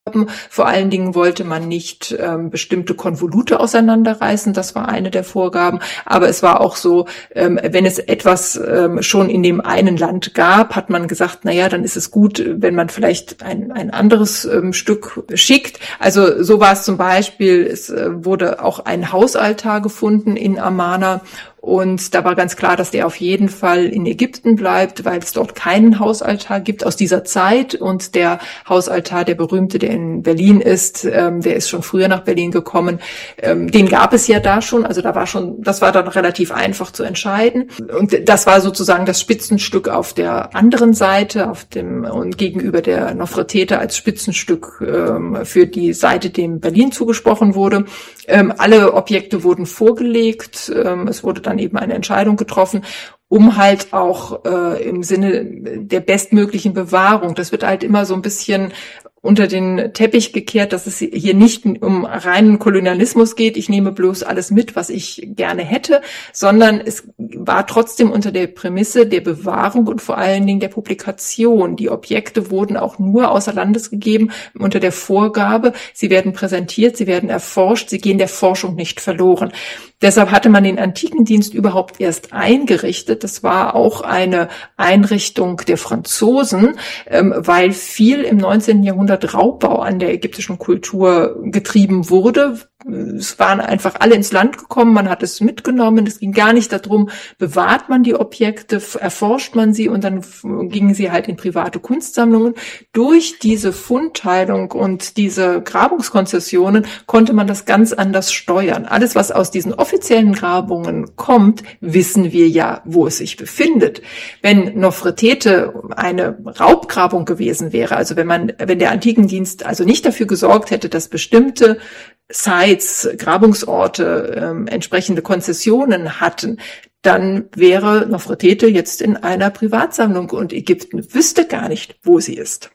Vor allen Dingen wollte man nicht bestimmte Konvolute auseinanderreißen. Das war eine der Vorgaben. Aber es war auch so, wenn es etwas schon in dem einen Land gab, hat man gesagt, na ja, dann ist es gut, wenn man vielleicht ein anderes Stück schickt. Also so war es zum Beispiel. Es wurde auch ein Hausaltar gefunden in Amarna. Und da war ganz klar, dass der auf jeden Fall in Ägypten bleibt, weil es dort keinen Hausaltar gibt aus dieser Zeit. Und der Hausaltar, der berühmte, der in Berlin ist, der ist schon früher nach Berlin gekommen. Den gab es ja da schon. Also das war dann relativ einfach zu entscheiden. Und das war sozusagen das Spitzenstück auf der anderen Seite, und gegenüber der Nofretete als Spitzenstück für die Seite, dem Berlin zugesprochen wurde. Alle Objekte wurden vorgelegt. Es wurde dann eben eine Entscheidung getroffen, um halt auch im Sinne der bestmöglichen Bewahrung. Das wird halt immer so ein bisschen unter den Teppich gekehrt, dass es hier nicht um reinen Kolonialismus geht, ich nehme bloß alles mit, was ich gerne hätte, sondern es war trotzdem unter der Prämisse der Bewahrung und vor allen Dingen der Publikation. Die Objekte wurden auch nur außer Landes gegeben unter der Vorgabe, sie werden präsentiert, sie werden erforscht, sie gehen der Forschung nicht verloren. Deshalb hatte man den Antikendienst überhaupt erst eingerichtet. Das war auch eine Einrichtung der Franzosen, weil viel im 19. Jahrhundert Raubbau an der ägyptischen Kultur getrieben wurde. Es waren einfach alle ins Land gekommen, man hat es mitgenommen. Es ging gar nicht darum, bewahrt man die Objekte, erforscht man sie und dann gingen sie halt in private Kunstsammlungen. Durch diese Fundteilung und diese Grabungskonzessionen konnte man das ganz anders steuern. Alles, was aus diesen offiziellen Grabungen kommt, wissen wir ja, wo es sich befindet. Wenn Nofretete eine Raubgrabung gewesen wäre, also wenn der Antikendienst also nicht dafür gesorgt hätte, dass bestimmte Sites, Grabungsorte, entsprechende Konzessionen hatten, dann wäre Nofretete jetzt in einer Privatsammlung und Ägypten wüsste gar nicht, wo sie ist.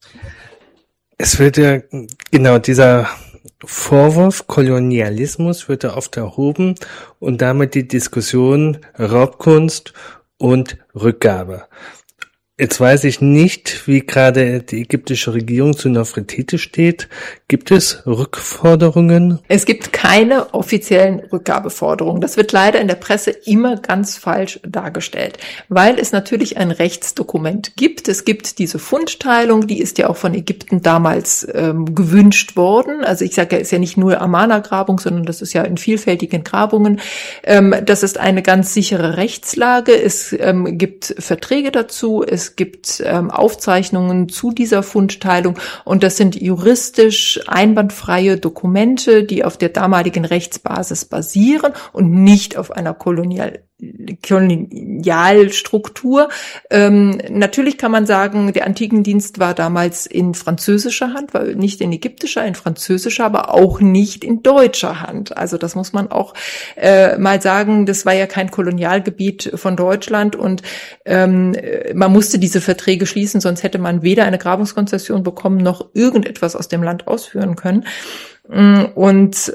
Es wird ja, genau, dieser Vorwurf Kolonialismus wird ja oft erhoben und damit die Diskussion Raubkunst und Rückgabe. Jetzt weiß ich nicht, wie gerade die ägyptische Regierung zu Nofretete steht. Gibt es Rückforderungen? Es gibt keine offiziellen Rückgabeforderungen. Das wird leider in der Presse immer ganz falsch dargestellt, weil es natürlich ein Rechtsdokument gibt. Es gibt diese Fundteilung, die ist ja auch von Ägypten damals gewünscht worden. Also ich sage ja, ist ja nicht nur Amarna-Grabung, sondern das ist ja in vielfältigen Grabungen. Das ist eine ganz sichere Rechtslage. Es gibt Verträge dazu. Es gibt Aufzeichnungen zu dieser Fundteilung und das sind juristisch einwandfreie Dokumente, die auf der damaligen Rechtsbasis basieren und nicht auf einer Kolonialstruktur. Natürlich kann man sagen, der Antikendienst war damals in französischer Hand, war nicht in ägyptischer, in französischer, aber auch nicht in deutscher Hand. Also das muss man auch mal sagen, das war ja kein Kolonialgebiet von Deutschland und man musste diese Verträge schließen, sonst hätte man weder eine Grabungskonzession bekommen, noch irgendetwas aus dem Land ausführen können. Und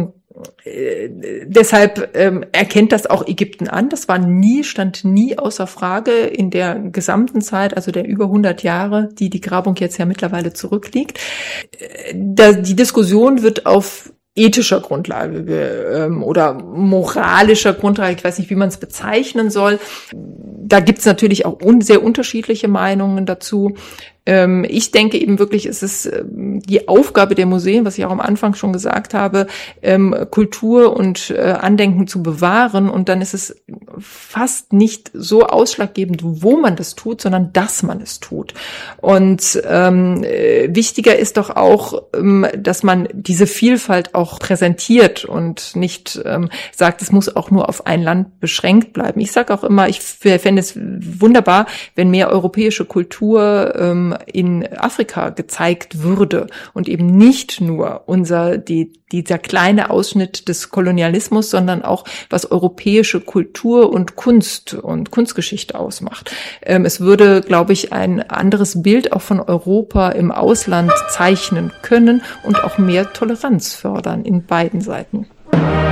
deshalb erkennt das auch Ägypten an. Das stand nie außer Frage in der gesamten Zeit, also der über 100 Jahre, die Grabung jetzt ja mittlerweile zurückliegt. Die Diskussion wird auf ethischer Grundlage oder moralischer Grundlage, ich weiß nicht, wie man es bezeichnen soll. Da gibt's natürlich auch sehr unterschiedliche Meinungen dazu. Ich denke eben wirklich, es ist die Aufgabe der Museen, was ich auch am Anfang schon gesagt habe, Kultur und Andenken zu bewahren. Und dann ist es fast nicht so ausschlaggebend, wo man das tut, sondern dass man es tut. Und wichtiger ist doch auch, dass man diese Vielfalt auch präsentiert und nicht sagt, es muss auch nur auf ein Land beschränkt bleiben. Ich sage auch immer, ich fände es wunderbar, wenn mehr europäische Kultur in Afrika gezeigt würde und eben nicht nur dieser kleine Ausschnitt des Kolonialismus, sondern auch was europäische Kultur und Kunst und Kunstgeschichte ausmacht. Es würde, glaube ich, ein anderes Bild auch von Europa im Ausland zeichnen können und auch mehr Toleranz fördern in beiden Seiten.